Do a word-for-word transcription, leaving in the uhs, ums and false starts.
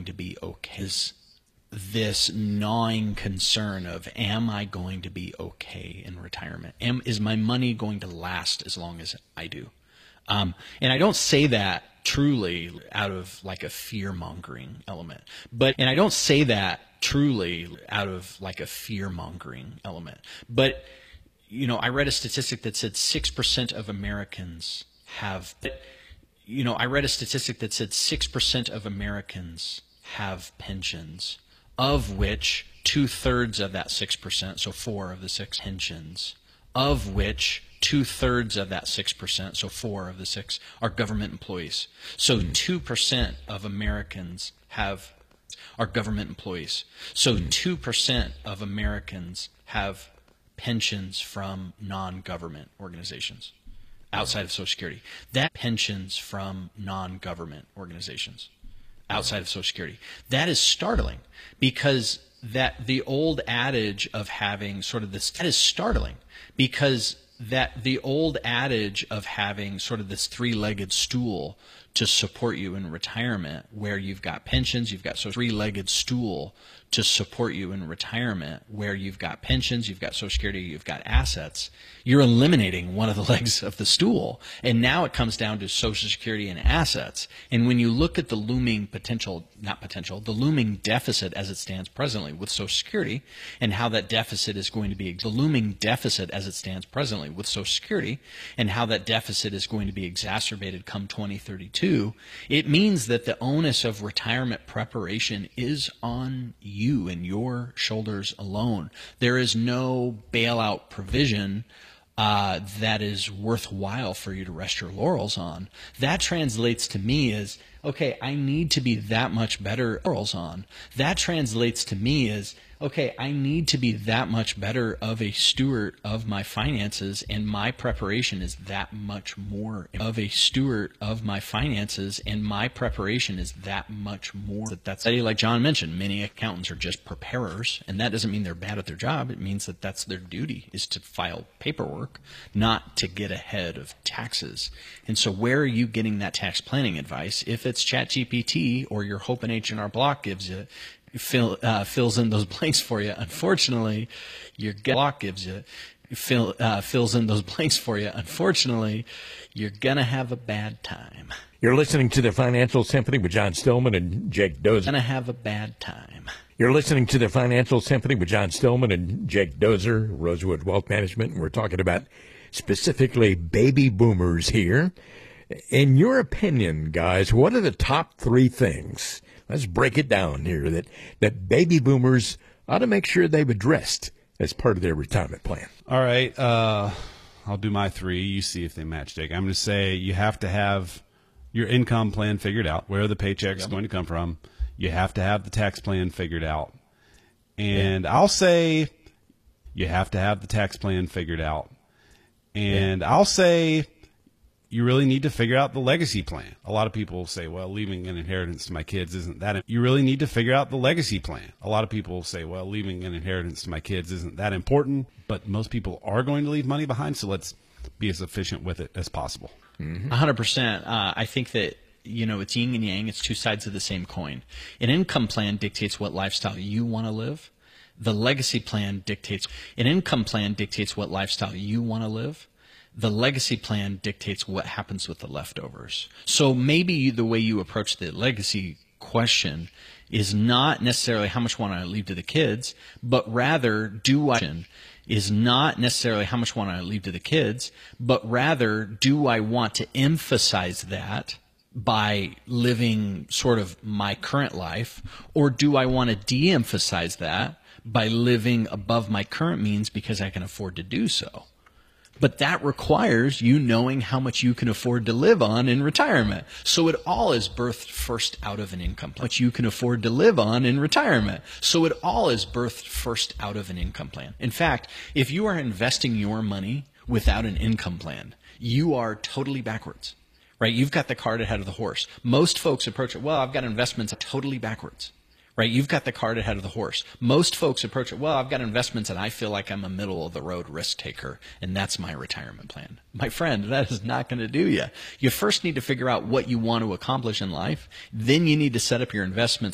going to be okay? Is this gnawing concern of, am I going to be okay in retirement? Am, is my money going to last as long as I do? Um, and I don't say that truly out of like a fear-mongering element. But, and I don't say that truly out of like a fear-mongering element. But, you know, I read a statistic that said six percent of Americans have, you know, I read a statistic that said six percent of Americans have pensions, of which two-thirds of that six percent, so four of the six pensions, of which two-thirds of that six percent, so four of the six, are government employees. So two percent of Americans have are government employees. So two percent of Americans have pensions from non-government organizations outside of Social Security. That pensions from non-government organizations outside of Social Security. That is startling, because that the old adage of having sort of this, that is startling because that the old adage of having sort of this three-legged stool to support you in retirement, where you've got pensions, you've got so three-legged stool to support you in retirement, where you've got pensions, you've got Social Security, you've got assets, you're eliminating one of the legs of the stool. And now it comes down to Social Security and assets. And when you look at the looming potential, not potential, the looming deficit as it stands presently with Social Security, and how that deficit is going to be, the looming deficit as it stands presently with Social Security, and how that deficit is going to be exacerbated come twenty thirty-two, it means that the onus of retirement preparation is on you and your shoulders alone. There is no bailout provision uh, that is worthwhile for you to rest your laurels on. That translates to me as, okay, I need to be that much better laurels on. That translates to me as, okay, I need to be that much better of a steward of my finances, and my preparation is that much more of a steward of my finances, and my preparation is that much more. That's like John mentioned, many accountants are just preparers, and that doesn't mean they're bad at their job. It means that that's their duty, is to file paperwork, not to get ahead of taxes. And so where are you getting that tax planning advice? If it's ChatGPT or your Hope and H and R Block gives you, Fill, uh, fills in those blanks for you. Unfortunately, your block gives you fill, uh, fills in those blanks for you. Unfortunately, you're gonna have a bad time. You're listening to the Financial Symphony with John Stillman and Jake Dozer. Gonna have a bad time. You're listening to the Financial Symphony with John Stillman and Jake Dozer, Rosewood Wealth Management, and we're talking about specifically baby boomers here. In your opinion, guys, what are the top three things? Let's break it down here that, that baby boomers ought to make sure they've addressed as part of their retirement plan. All right. Uh, I'll do my three. You see if they match, Jake. I'm going to say you have to have your income plan figured out, where the paycheck's yep. going to come from. You have to have the tax plan figured out. And yeah. I'll say you have to have the tax plan figured out. And yeah. I'll say you really need to figure out the legacy plan. A lot of people say, well, leaving an inheritance to my kids isn't that. You really need to figure out the legacy plan. A lot of people say, well, leaving an inheritance to my kids isn't that important, but most people are going to leave money behind, so let's be as efficient with it as possible. Mm-hmm. one hundred percent. Uh, I think that, you know, it's yin and yang. It's two sides of the same coin. An income plan dictates what lifestyle you want to live. The legacy plan dictates, an income plan dictates what lifestyle you want to live. The legacy plan dictates what happens with the leftovers. So maybe the way you approach the legacy question is not necessarily how much want I leave to the kids, but rather do I is not necessarily how much want I leave to the kids, but rather do I want to emphasize that by living sort of my current life, or do I want to de-emphasize that by living above my current means because I can afford to do so? But that requires you knowing how much you can afford to live on in retirement. So it all is birthed first out of an income plan. How much you can afford to live on in retirement. So it all is birthed first out of an income plan. In fact, if you are investing your money without an income plan, you are totally backwards, right? You've got the cart ahead of the horse. Most folks approach it, well, I've got investments totally backwards. Right? You've got the cart ahead of the horse. Most folks approach it, well, I've got investments and I feel like I'm a middle-of-the-road risk taker, and that's my retirement plan. My friend, that is not going to do you. You first need to figure out what you want to accomplish in life. Then you need to set up your investments